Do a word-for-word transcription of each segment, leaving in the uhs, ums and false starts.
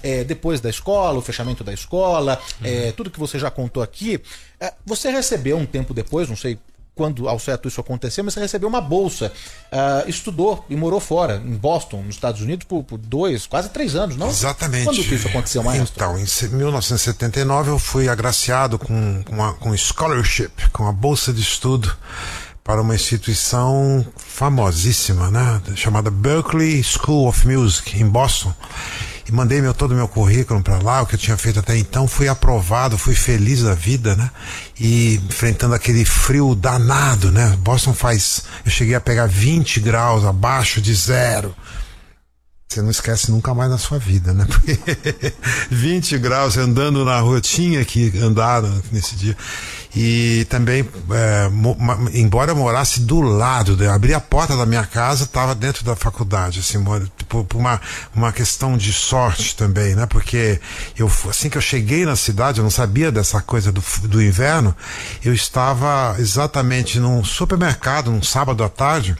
é, depois da escola, o fechamento da escola, uhum. é, tudo que você já contou aqui, é, você recebeu um tempo depois, não sei quando ao certo isso aconteceu, mas você recebeu uma bolsa, uh, estudou e morou fora, em Boston, nos Estados Unidos, por, por dois, quase três anos, não? Exatamente. Quando que isso aconteceu, Maestro? Então, em mil novecentos e setenta e nove eu fui agraciado com, com, uma, com scholarship, com uma bolsa de estudo para uma instituição famosíssima, né, chamada Berklee School of Music, em Boston. E mandei meu, todo o meu currículo para lá, o que eu tinha feito até então, fui aprovado, fui feliz da vida, né? E enfrentando aquele frio danado, né? Boston faz... Eu cheguei a pegar vinte graus abaixo de zero. Você não esquece nunca mais na sua vida, né? Porque vinte graus andando na rua, tinha que andar nesse dia. E também, é, mo, embora eu morasse do lado, eu abri a porta da minha casa, estava dentro da faculdade, assim, por, por uma, uma questão de sorte também, né? Porque eu, assim que eu cheguei na cidade, eu não sabia dessa coisa do, do inverno, eu estava exatamente num supermercado, num sábado à tarde,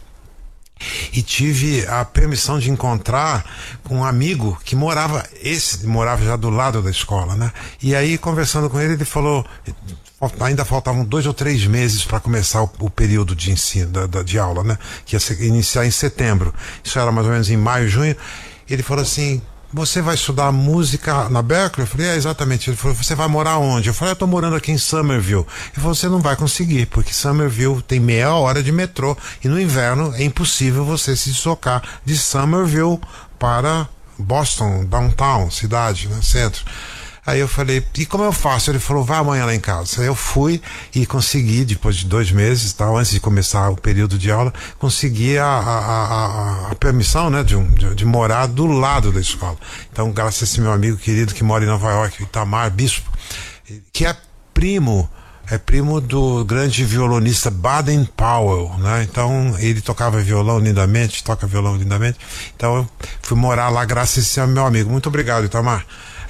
e tive a permissão de encontrar com um amigo que morava, esse morava já do lado da escola, né? E aí, conversando com ele, ele falou, ainda faltavam dois ou três meses para começar o, o período de ensino, da, da, de aula, né? Que ia ser, iniciar em setembro. Isso era mais ou menos em maio, junho. Ele falou assim: você vai estudar música na Berklee? Eu falei, é, exatamente. Ele falou, você vai morar onde? Eu falei, eu tô morando aqui em Somerville. Ele falou, você não vai conseguir, porque Somerville tem meia hora de metrô, e no inverno é impossível você se deslocar de Somerville para Boston, downtown, cidade, né, centro. Aí eu falei, e como eu faço? Ele falou, vai amanhã lá em casa. Aí eu fui e consegui, depois de dois meses, tal, antes de começar o período de aula, consegui a, a, a, a permissão, né, de, um, de, de morar do lado da escola. Então, graças a esse meu amigo querido que mora em Nova York, Itamar Bispo, que é primo, é primo do grande violonista Baden Powell, né? Então, ele tocava violão lindamente, toca violão lindamente. Então, eu fui morar lá graças a esse meu amigo. Muito obrigado, Itamar.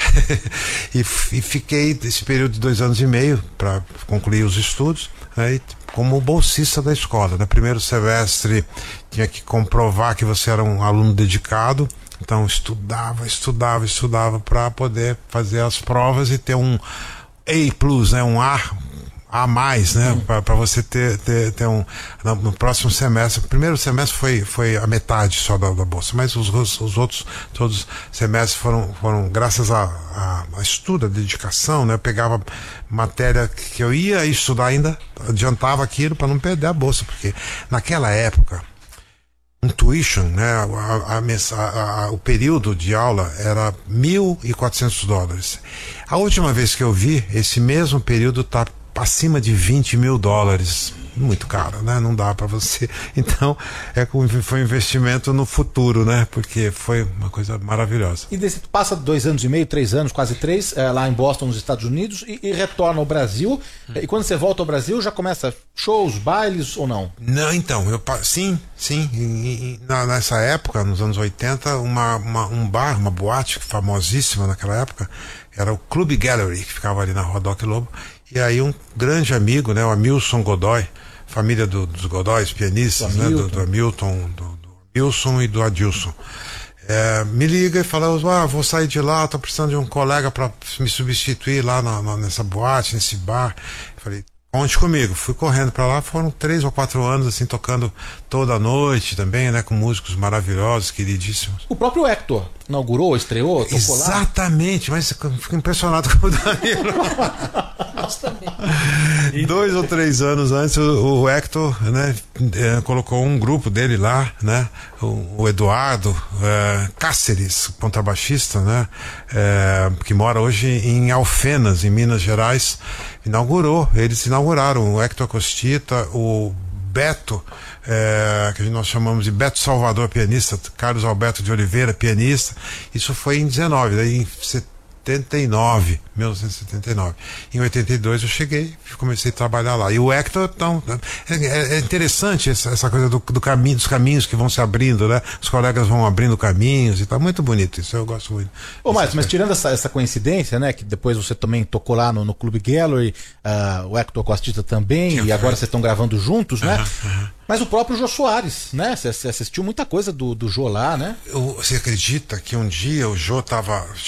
e, e fiquei esse período de dois anos e meio para concluir os estudos, né, como bolsista da escola. No primeiro semestre tinha que comprovar que você era um aluno dedicado, então estudava, estudava, estudava para poder fazer as provas e ter um A plus, né, um A a mais, né, hum. para você ter, ter, ter um no, no próximo semestre. O primeiro semestre foi, foi a metade só da, da bolsa, mas os, os outros todos os semestres foram, foram graças a, a, a estudo, a dedicação, né, eu pegava matéria que eu ia estudar ainda, adiantava aquilo para não perder a bolsa, porque naquela época um tuition, né, a, a, a, o período de aula era mil e quatrocentos dólares. A última vez que eu vi, esse mesmo período tá acima de vinte mil dólares. Muito caro, né? Não dá para você. Então, é como foi um investimento no futuro, né? Porque foi uma coisa maravilhosa. E desse, passa dois anos e meio, três anos, quase três, é, lá em Boston, nos Estados Unidos, e, e retorna ao Brasil. Hum. E quando você volta ao Brasil, já começa shows, bailes ou não? Não, então, eu sim, sim. E, e, na, nessa época, nos anos oitenta, uma, uma, um bar, uma boate famosíssima naquela época, era o Club Gallery, que ficava ali na Rua Doc Lobo. E aí um grande amigo, né, o Hamilton Godoy, família do, dos Godóis, pianistas, do né, do, do Hamilton, do, do Wilson e do Adilson, é, me liga e fala, ah, vou sair de lá, tô precisando de um colega para me substituir lá na, na, nessa boate, nesse bar. Eu falei, conte comigo. Fui correndo para lá, foram três ou quatro anos assim, tocando toda a noite também, né, com músicos maravilhosos, queridíssimos. O próprio Hector inaugurou, estreou, tocou exatamente, lá? Mas eu fico impressionado com o Danilo. Dois ou três anos antes, o, o Hector, né, colocou um grupo dele lá, né, o, o Eduardo é, Cáceres, contrabaixista, né, é, que mora hoje em Alfenas, em Minas Gerais, inaugurou, eles inauguraram o Hector Costita, o Beto, é, que nós chamamos de Beto Salvador, pianista, Carlos Alberto de Oliveira, pianista. Isso foi em dezenove, daí em setenta e nove, mil novecentos e setenta e nove. Em oitenta e dois eu cheguei e comecei a trabalhar lá. E o Hector, então, é, é interessante essa, essa coisa do, do caminho, dos caminhos que vão se abrindo, né? Os colegas vão abrindo caminhos e tá muito bonito isso, eu gosto muito. Ô, Márcio, mas tirando essa, essa coincidência, né, que depois você também tocou lá no, no Club Gallery, uh, o Hector Costita também, que e agora vocês estão gravando juntos, né? Uhum, uhum. Mas o próprio Jô Soares, né? Você assistiu muita coisa do, do Jô lá, né? Eu, você acredita que um dia o Jô tava